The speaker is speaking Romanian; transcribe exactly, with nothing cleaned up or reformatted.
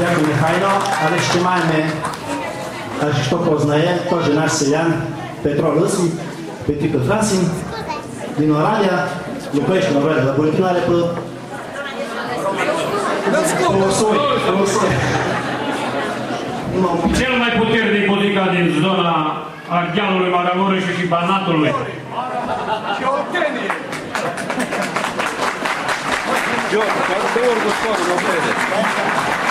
Дякую, Михайло. Але ще маємо аж що познає кожен наш селян Петро Лисий, Петрико Фрасин, din Oradea, locuiește în Oradea, la buletinul are pe Polosoi, Polosoi. Cel mai puternic muzica din zona Ardealului, Maramureșului și Banatului. Și Oltenie! George, de ori, gospodul, nu crede.